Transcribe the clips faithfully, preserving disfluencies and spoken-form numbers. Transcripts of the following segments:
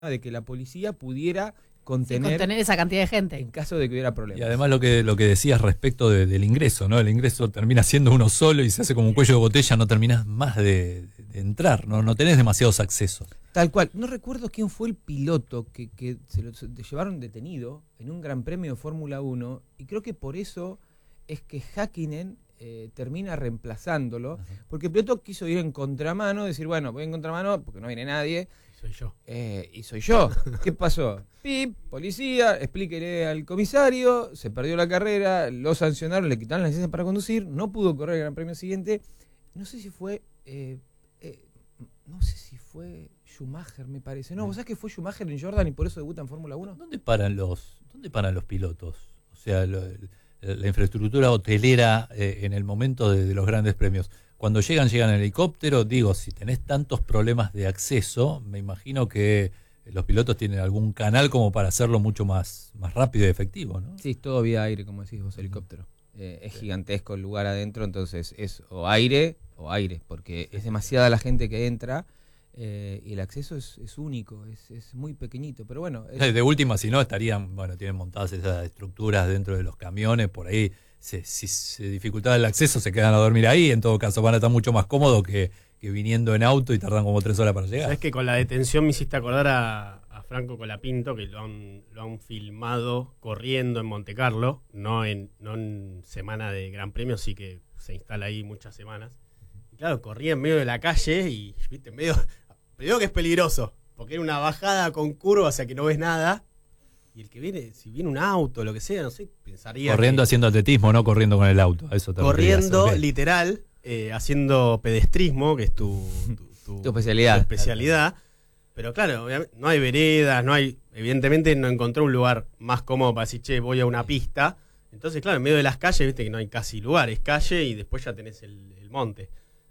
de que la policía pudiera contener, sí, contener esa cantidad de gente en caso de que hubiera problemas. Y además lo que lo que decías respecto de, del ingreso, ¿no? El ingreso termina siendo uno solo y se hace como un cuello de botella, no terminás más de, de entrar, ¿no? No tenés demasiados accesos. Tal cual. No recuerdo quién fue el piloto que, que se lo se llevaron detenido en un Gran Premio de Fórmula uno, y creo que por eso es que Häkkinen eh, termina reemplazándolo, uh-huh. porque el piloto quiso ir en contramano, decir, bueno, voy en contramano porque no viene nadie. Soy yo. Eh, y soy yo. ¿Qué pasó? Pip, policía, explíquele al comisario, se perdió la carrera, lo sancionaron, le quitaron la licencia para conducir, no pudo correr el Gran Premio siguiente. No sé si fue, eh, eh, no sé si fue Schumacher, me parece. No, ¿vos sabés que fue Schumacher en Jordan y por eso debuta en Fórmula uno? ¿Dónde paran los, dónde paran los pilotos? O sea, lo, la infraestructura hotelera eh, en el momento de, de los grandes premios. Cuando llegan, llegan en helicóptero. Digo, si tenés tantos problemas de acceso, me imagino que los pilotos tienen algún canal como para hacerlo mucho más, más rápido y efectivo, ¿no? Sí, todo vía aire, como decís vos, helicóptero. Eh, es gigantesco el lugar adentro, entonces es o aire o aire, porque es demasiada la gente que entra eh, y el acceso es, es único, es, es muy pequeñito, pero bueno. Es... De última, si no, estarían, bueno, tienen montadas esas estructuras dentro de los camiones, por ahí. Se, si se dificultaba el acceso, se quedan a dormir ahí. En todo caso, van a estar mucho más cómodos que, que viniendo en auto y tardan como tres horas para llegar. Sabes que con la detención me hiciste acordar a, a Franco Colapinto, que lo han, lo han filmado corriendo en Montecarlo, no en, no en semana de Gran Premio, sí que se instala ahí muchas semanas. Y claro, corría en medio de la calle y, viste, en medio. Primero que es peligroso, porque era una bajada con curva, o sea que no ves nada. Y el que viene, si viene un auto, lo que sea, no sé, pensaría. Corriendo que, haciendo atletismo, no corriendo con el auto. A eso te corriendo, referías, okay. Literal, eh, haciendo pedestrismo, que es tu, tu, tu, tu especialidad. Tu especialidad. Pero claro, no hay veredas, no hay. Evidentemente no encontré un lugar más cómodo para decir, che, voy a una pista. Entonces, claro, en medio de las calles, viste que no hay casi lugar, es calle y después ya tenés el, el monte.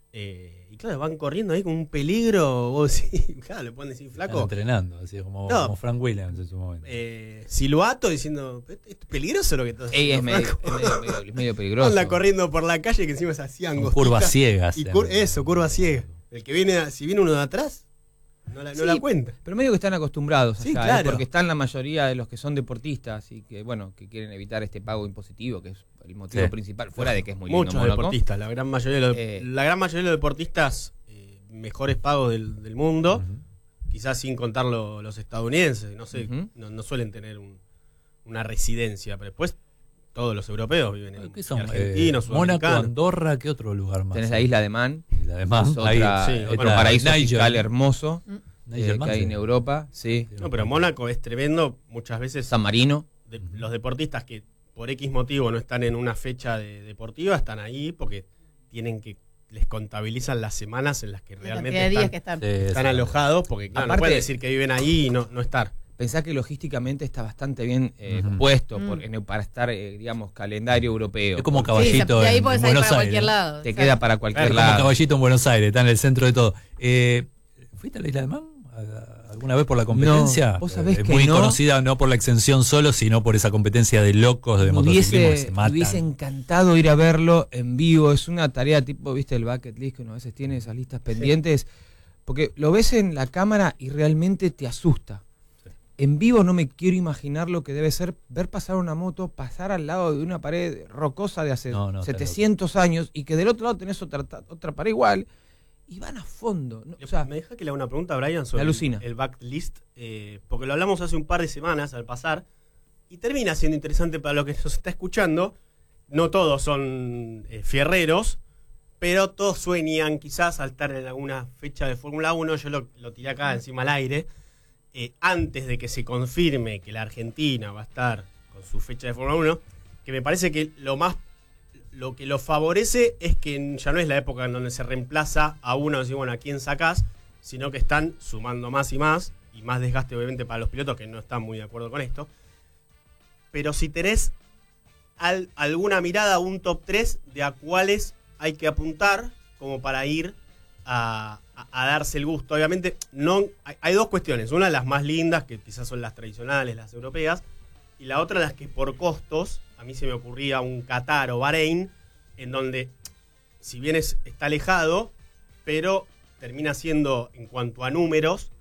Eh, y claro, van corriendo ahí con un peligro, vos sí, claro, le pueden decir flaco. Están entrenando, así como, no, como Frank Williams en su momento. Eh, Siluato diciendo, ¿es peligroso lo que estás haciendo? Es medio, es, medio, medio, es medio peligroso. Anda corriendo por la calle que encima es así angostita. Curvas ciegas. Y cur eso, curvas ciegas. El que viene, si viene uno de atrás, no la, no sí, la cuenta. Pero medio que están acostumbrados allá, sí, claro. ¿eh? Porque están la mayoría de los que son deportistas y que, bueno, que quieren evitar este pago impositivo, que es el motivo sí. principal, fuera de que es muy lindo. Muchos deportistas, la gran mayoría de los, eh, la gran mayoría de los deportistas eh, mejores pagos del, del mundo, uh-huh. quizás sin contar lo, los estadounidenses, no sé, uh-huh. no, no suelen tener un, una residencia, pero después todos los europeos viven en, ¿Qué son? en argentinos, eh, Mónaco, Andorra, ¿qué otro lugar más? Tenés la isla de Man, isla de Man, otra, ahí, sí, otro bueno, paraíso Niger. Fiscal hermoso mm. eh, que hay en Europa, sí. No, pero Mónaco es tremendo, muchas veces. San Marino. De, uh-huh. Los deportistas que por X motivo no están en una fecha de, deportiva, están ahí porque tienen que, les contabilizan las semanas en las que realmente están, que están. Sí, están alojados, porque claro, aparte, no pueden decir que viven ahí y no, no estar. Pensá que logísticamente está bastante bien eh, uh-huh. puesto uh-huh. por, en, para estar, eh, digamos, calendario europeo. Es como Caballito sí, en, ahí podés en Buenos para Aires. Cualquier lado, Te ¿sabes? queda para cualquier claro, lado. Como Caballito en Buenos Aires, está en el centro de todo. Eh, ¿Fuiste a la Isla de Man alguna vez por la competencia? No, vos sabés eh, que muy no. conocida no por la exención solo, sino por esa competencia de locos de motociclismo que se matan. Me hubiese encantado ir a verlo en vivo. Es una tarea tipo, viste, el bucket list que uno a veces tiene, esas listas pendientes. Sí. Porque lo ves en la cámara y realmente te asusta. Sí. En vivo no me quiero imaginar lo que debe ser ver pasar una moto, pasar al lado de una pared rocosa de hace no, no, setecientos años y que del otro lado tenés otra, otra pared igual. Y van a fondo. ¿No? O sea, me deja que le haga una pregunta a Brian sobre alucina. el, el backlist, eh, porque lo hablamos hace un par de semanas al pasar, y termina siendo interesante para lo que nos está escuchando. No todos son eh, fierreros, pero todos sueñan quizás saltar en alguna fecha de Fórmula uno. Yo lo, lo tiré acá encima al aire. Eh, antes de que se confirme que la Argentina va a estar con su fecha de Fórmula uno, que me parece que lo más lo que lo favorece es que ya no es la época en donde se reemplaza a uno y decir, bueno, ¿a quién sacás? Sino que están sumando más y más, y más desgaste obviamente para los pilotos que no están muy de acuerdo con esto. Pero si tenés al, alguna mirada, un top tres de a cuáles hay que apuntar como para ir a, a, a darse el gusto. Obviamente no hay, hay dos cuestiones. Una, las más lindas, que quizás son las tradicionales, las europeas, y la otra, las que por costos, a mí se me ocurría un Qatar o Bahrein, en donde, si bien es, está alejado, pero termina siendo, en cuanto a números,